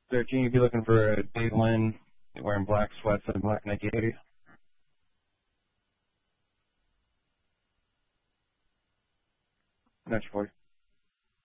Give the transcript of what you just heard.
13, you'd be looking for a Dave Lynn wearing black sweats and black Nike 80. That's 40.